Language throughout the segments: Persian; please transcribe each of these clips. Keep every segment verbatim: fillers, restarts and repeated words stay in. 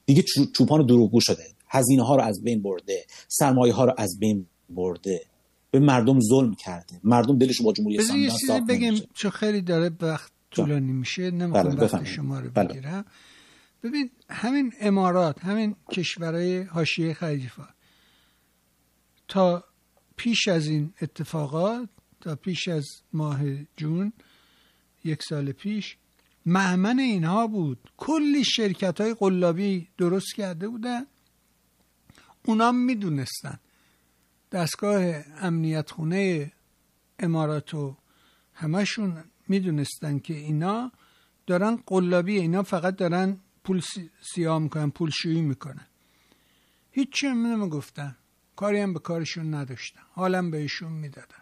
دیگه چوپان دروغگو شده، هزینه ها رو از بین برده، سرمایه ها رو از بین برده، به مردم ظلم کرده، مردم دلش با جمهوری اسلامی صاف نمیشه. بگیم چون خیلی داره وقت طولانی میشه، نمیخوام وقت شما رو بگیرم. ببین همین امارات، همین کشورهای حاشیه خلیج‌فارس، تا پیش از این اتفاقات، تا پیش از ماه جون یک سال پیش، مأمن اینها بود. کلی شرکت‌های قلابی درست کرده بودن، اونا میدونستن، دستگاه امنیت خونه اماراتو همشون میدونستن که اینا دارن قلابی، اینا فقط دارن پول سیاه میکنن، پول شویی میکنن. هیچی هم نمیگفتن، کاری هم به کارشون نداشتن، حالم بهشون میدادن.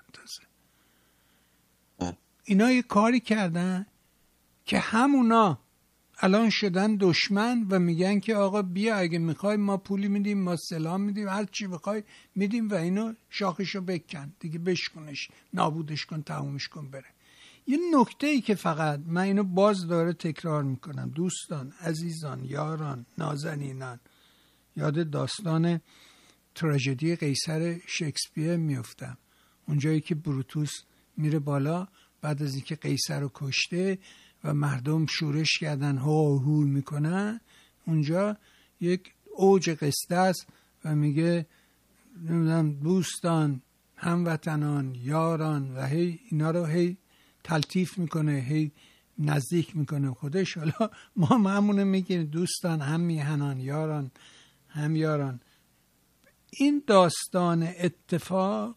تازه اینا یه کاری کردن که همونا الان شدن دشمن و میگن که آقا بیا اگه میخوای ما پولی میدیم، ما سلاح میدیم، هر چی بخوای میدیم و اینو شاخشو بکن دیگه، بشکنش، نابودش کن، تمومش کن، بره. یه نکته ای که فقط من اینو باز داره تکرار میکنم، دوستان، عزیزان، یاران، نازنینان، یاد داستان تراژدی قیصر شکسپیر میفتم، اونجایی که بروتوس میره بالا بعد از اینکه قیصر رو کشته و مردم شورش کردن، ها هو میکنن، اونجا یک اوج قصه است و میگه نمیدونم دوستان، هموطنان، یاران، و هی اینا رو هی تلطیف میکنه، هی نزدیک میکنه خودش. حالا ما همونه میگیم دوستان، هم میهنان، یاران، هم یاران. این داستان اتفاق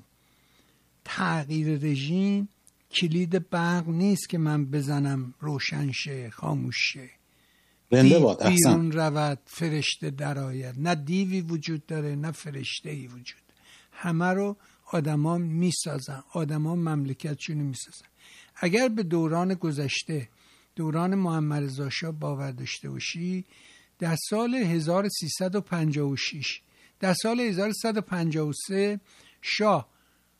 تغییر رژیم کلید برق نیست که من بزنم روشن شه، خاموش شه، دیو بیرون رود فرشته درآید. نه دیوی وجود داره نه فرشته ای وجود، همه رو آدما میسازن، آدما مملکتشون میسازن. اگر به دوران گذشته، دوران محمد رضا شاه باور داشته باشی، در سال هزار و سیصد و پنجاه و شش، در سال هزار و سیصد و پنجاه و سه شاه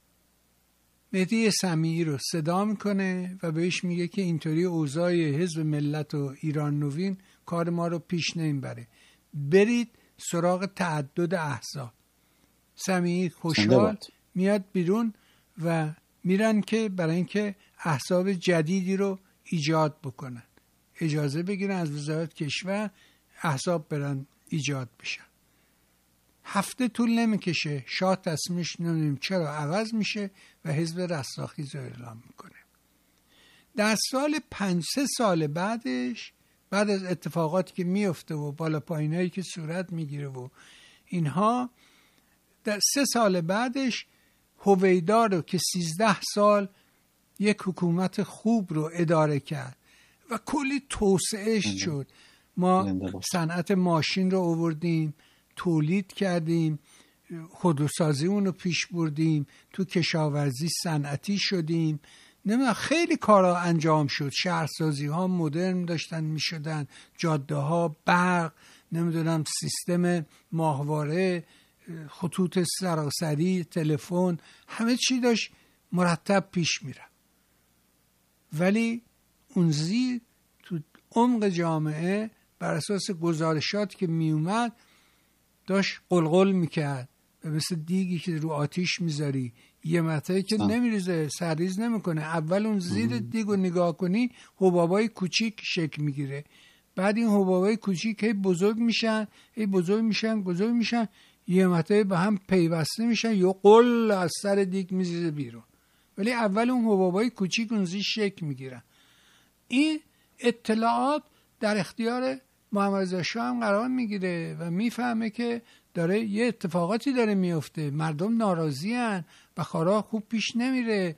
مهدی سمیعی رو صدا میکنه و بهش میگه که اینطوری اوضاع حزب ملت و ایران نوین کار ما رو پیش نمیبره، برید سراغ تعدد احزاب. سمیعی خوشحال میاد بیرون و میرن که برای اینکه احزاب جدیدی رو ایجاد بکنن، اجازه بگیرن از وزارت کشور احزاب برن ایجاد بشن. هفته طول نمیکشه شاه تصمیمش نمیدونیم چرا عوض میشه و حزب رستاخیز رو اعلام میکنه. در سال پنج سه سال بعدش، بعد از اتفاقاتی که میفته و بالا پایینایی که صورت میگیره و اینها، در سه سال بعدش هویدا رو که سیزده سال یک حکومت خوب رو اداره کرد و کلی توسعهش شد. ما صنعت ماشین رو آوردیم، تولید کردیم، خودروسازی اون رو پیش بردیم، تو کشاورزی صنعتی شدیم، نمیدونم خیلی کارا انجام شد، شهرسازی ها مدرن داشتن میشدن، جاده ها، برق، نمیدونم سیستم ماهواره، خطوط سراسری، تلفن، همه چی داشت مرتب پیش میره. ولی اون زیر تو عمق جامعه بر اساس گزارشات که میومد داشت قلقل میکرد و مثل دیگی که رو آتیش میذاری یه متایی که نمیریزه، سرریز نمیکنه. اول اون زیر دیگو نگاه کنی حبابای کوچیک شکل میگیره، بعد این حبابای کوچیک هی بزرگ میشن، هی بزرگ میشن، بزرگ میشن، یه متایی به هم پیوسته میشن، یا قل از سر دیگ میزیزه بیرون. ولی اول اون حبابای کوچیک اون زیر شکل میگیرن. این اطلاعات در اختیار محمد رضا شاه هم قرار میگیره و میفهمه که داره یه اتفاقاتی داره میفته، مردم ناراضی هن و کارا خوب پیش نمیره.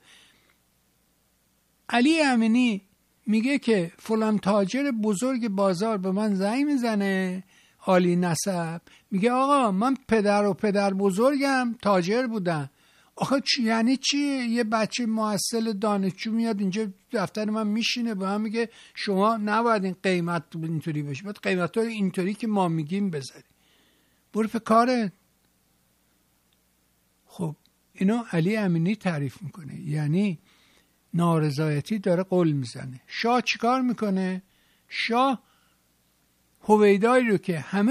علی امینی میگه که فلان تاجر بزرگ بازار به من زنگ میزنه، عالی نسب، میگه آقا من پدر و پدر بزرگم تاجر بودن. آخه چی یعنی چی؟ یه بچه محصل دانشجو میاد اینجا دفتر من میشینه به من میگه شما نباید این قیمت اینطوری بشه، باید قیمت های اینطوری که ما میگیم بذاری، برو به کارت. خب اینو علی امینی تعریف میکنه، یعنی نارضایتی داره قول میزنه. شاه چیکار میکنه؟ شاه هویدایی رو که همه